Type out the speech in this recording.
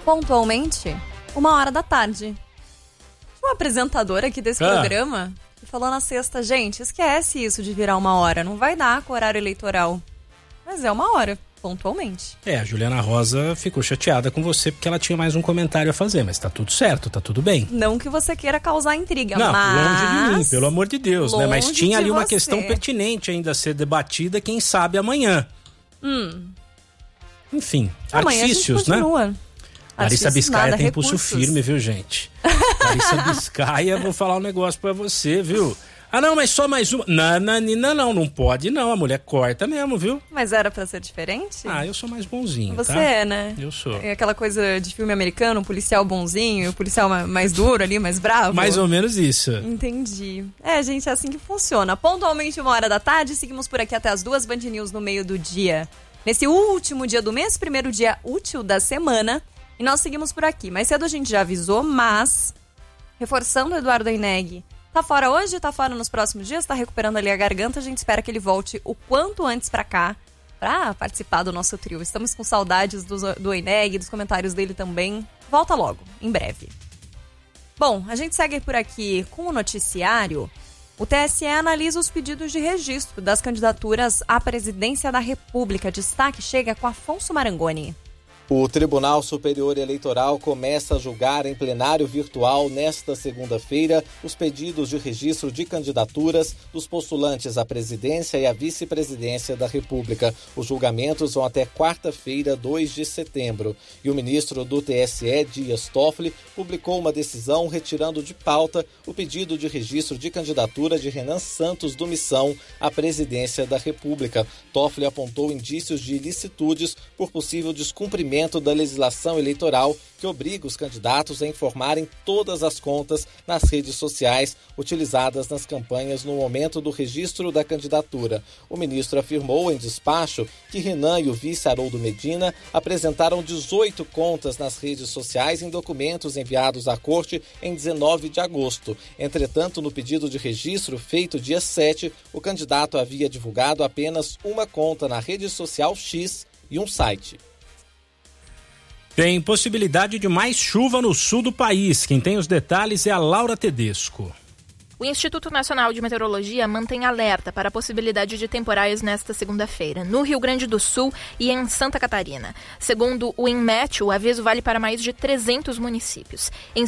pontualmente 1h da tarde. Tinha uma apresentadora aqui desse programa que falou na sexta, gente, esquece isso de virar 1h, não vai dar com o horário eleitoral. Mas é 1h, pontualmente. A Juliana Rosa ficou chateada com você porque ela tinha mais um comentário a fazer, mas tá tudo certo, tá tudo bem. Não que você queira causar intriga, não, mas... longe de mim, pelo amor de Deus, né? Mas tinha ali uma você. questão pertinente ainda a ser debatida, quem sabe amanhã. Enfim, amanhã artifícios, né? Larissa Biscaia tem recursos. pulso firme, viu, gente? Larissa Biscaia, vou falar um negócio pra você, viu? Ah, não, mas só mais uma. Não pode não, a mulher corta mesmo, viu? Mas era pra ser diferente? Ah, eu sou mais bonzinho, Você tá? é, né? Eu sou. É aquela coisa de filme americano, um policial bonzinho, o policial mais duro ali, mais bravo. Mais ou menos isso. Entendi. Gente, é assim que funciona. Pontualmente 1h da tarde, seguimos por aqui até as 2 Band News no meio do dia. Nesse último dia do mês, primeiro dia útil da semana, e nós seguimos por aqui. Mais cedo a gente já avisou, mas, reforçando o Eduardo Oineg, tá fora hoje, tá fora nos próximos dias, tá recuperando ali a garganta, a gente espera que ele volte o quanto antes pra cá, pra participar do nosso trio. Estamos com saudades do Oineg, dos comentários dele também. Volta logo, em breve. Bom, a gente segue por aqui com o noticiário. O TSE analisa os pedidos de registro das candidaturas à presidência da República. Destaque chega com Afonso Marangoni. O Tribunal Superior Eleitoral começa a julgar em plenário virtual nesta segunda-feira os pedidos de registro de candidaturas dos postulantes à presidência e à vice-presidência da República. Os julgamentos vão até quarta-feira, 2 de setembro. E o ministro do TSE, Dias Toffoli, publicou uma decisão retirando de pauta o pedido de registro de candidatura de Renan Santos do Missão à presidência da República. Toffoli apontou indícios de ilicitudes por possível descumprimento da legislação eleitoral que obriga os candidatos a informarem todas as contas nas redes sociais utilizadas nas campanhas no momento do registro da candidatura. O ministro afirmou em despacho que Renan e o vice Haroldo Medina apresentaram 18 contas nas redes sociais em documentos enviados à Corte em 19 de agosto. Entretanto, no pedido de registro feito dia 7, o candidato havia divulgado apenas uma conta na rede social X e um site. Tem possibilidade de mais chuva no sul do país. Quem tem os detalhes é a Laura Tedesco. O Instituto Nacional de Meteorologia mantém alerta para a possibilidade de temporais nesta segunda-feira, no Rio Grande do Sul e em Santa Catarina. Segundo o INMET, o aviso vale para mais de 300 municípios. Em